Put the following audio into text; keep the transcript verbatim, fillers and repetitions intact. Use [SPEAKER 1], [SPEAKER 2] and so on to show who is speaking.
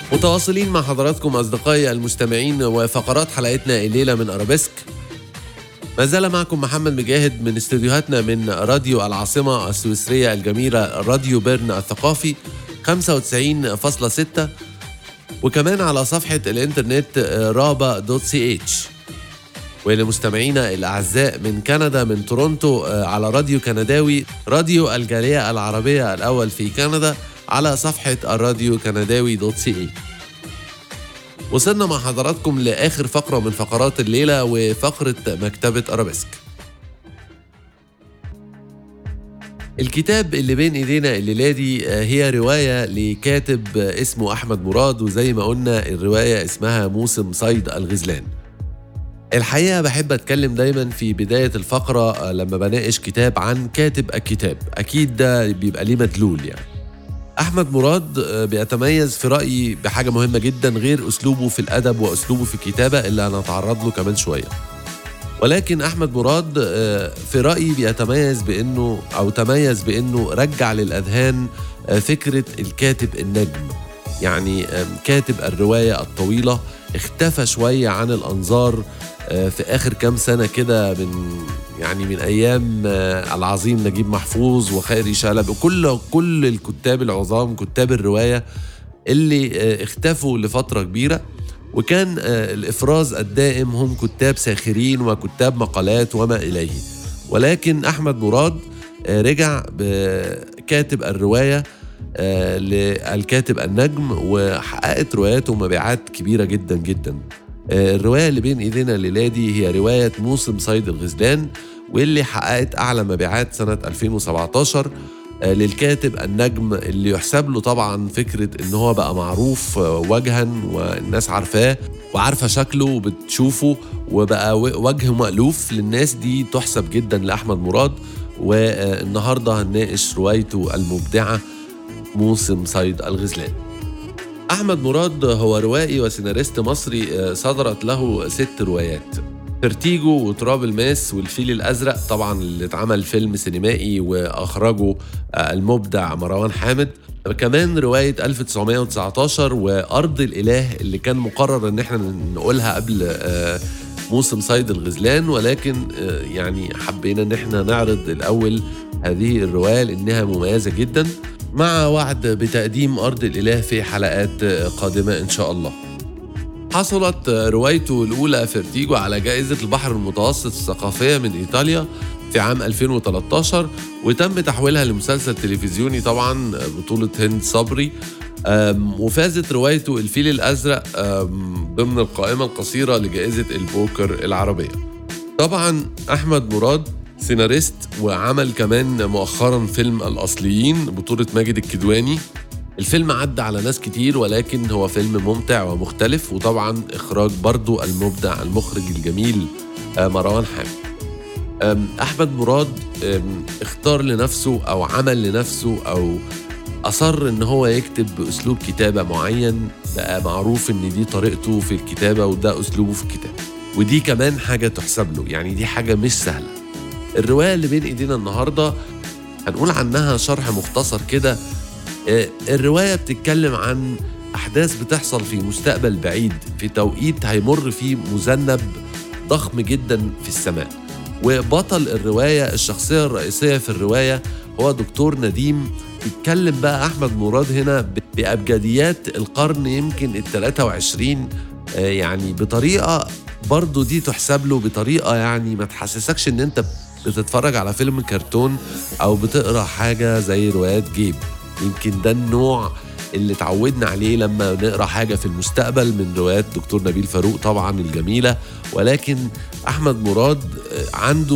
[SPEAKER 1] متواصلين مع حضراتكم أصدقائي المستمعين وفقرات حلقتنا الليلة من أرابيسك. ما زال معكم محمد مجاهد من استديوهاتنا من راديو العاصمة السويسرية الجميلة راديو بيرن الثقافي خمسة وتسعين فاصلة ستة، وكمان على صفحة الإنترنت رابا دوت سي اتش. ولمستمعينا الأعزاء من كندا من تورونتو على راديو كنداوي راديو الجالية العربية الأول في كندا على صفحة الراديو كنداوي دوت سي اي. وصلنا مع حضراتكم لآخر فقرة من فقرات الليلة وفقرة مكتبة أرابيسك. الكتاب اللي بين ايدينا الليلة دي هي رواية لكاتب اسمه أحمد مراد، وزي ما قلنا الرواية اسمها موسم صيد الغزلان. الحقيقة بحب أتكلم دايما في بداية الفقرة لما بناقش كتاب عن كاتب الكتاب، أكيد ده بيبقى ليه مدلول. يعني أحمد مراد بيتميز في رأيي بحاجة مهمة جدا غير أسلوبه في الأدب وأسلوبه في الكتابة اللي هنتعرض له كمان شوية، ولكن أحمد مراد في رأيي بيتميز بأنه أو تميز بأنه رجع للأذهان فكرة الكاتب النجم. يعني كاتب الرواية الطويلة اختفى شوية عن الأنظار في آخر كام سنة كده، من يعني من أيام العظيم نجيب محفوظ وخيري شلبي وكل كل الكتاب العظام كتاب الرواية اللي اختفوا لفترة كبيرة، وكان الإفراز الدائم هم كتاب ساخرين وكتاب مقالات وما إليه. ولكن أحمد مراد رجع بكاتب الرواية للكاتب النجم، وحققت رواياته مبيعات كبيرة جدا جدا. الرواية اللي بين ايدينا الليلة دي هي رواية موسم صيد الغزلان، واللي حققت أعلى مبيعات سنة ألفين وسبعتاشر للكاتب النجم، اللي يحسب له طبعا فكرة إن هو بقى معروف وجها والناس عارفاه وعارفة شكله وبتشوفه وبقى وجه مألوف للناس، دي تحسب جدا لأحمد مراد. والنهاردة هنناقش روايته المبدعة موسم صيد الغزلان. أحمد مراد هو روائي وسيناريست مصري، صدرت له ست روايات: فيرتيجو وتراب الماس والفيل الأزرق، طبعا اللي اتعمل فيلم سينمائي وأخرجه المبدع مروان حامد. كمان رواية ألف وتسعمائة وتسعة عشر وأرض الإله اللي كان مقرر ان احنا نقولها قبل موسم صيد الغزلان، ولكن يعني حبينا ان احنا نعرض الأول هذه الرواية لأنها مميزة جدا، مع وعد بتقديم أرض الإله في حلقات قادمة إن شاء الله. حصلت روايته الأولى فيرتيجو على جائزة البحر المتوسط الثقافية من إيطاليا في عام ألفين وثلاثة عشر، وتم تحويلها لمسلسل تلفزيوني طبعا بطولة هند صبري. وفازت روايته الفيل الأزرق ضمن القائمة القصيرة لجائزة البوكر العربية. طبعا أحمد مراد سيناريست، وعمل كمان مؤخرا فيلم الأصليين بطولة ماجد الكدواني. الفيلم عدى على ناس كتير ولكن هو فيلم ممتع ومختلف، وطبعا إخراج برضو المبدع المخرج الجميل مروان حامد. أحمد مراد اختار لنفسه أو عمل لنفسه أو أصر إن هو يكتب بأسلوب كتابة معين، بقى معروف إن دي طريقته في الكتابة وده أسلوبه في الكتابة، ودي كمان حاجة تحسب له. يعني دي حاجة مش سهلة. الرواية اللي بين ايدينا النهاردة هنقول عنها شرح مختصر كده. الرواية بتتكلم عن أحداث بتحصل في مستقبل بعيد، في توقيت هيمر فيه مذنب ضخم جدا في السماء، وبطل الرواية الشخصية الرئيسية في الرواية هو دكتور نديم. بيتكلم بقى أحمد مراد هنا بأبجديات القرن يمكن الثلاثة وعشرين، يعني بطريقة برضو دي تحسب له، بطريقة يعني ما تحسسكش ان انت بتتفرج على فيلم كرتون او بتقرأ حاجة زي روايات جيب. يمكن ده النوع اللي تعودنا عليه لما نقرأ حاجة في المستقبل من روايات دكتور نبيل فاروق طبعا الجميلة، ولكن أحمد مراد عنده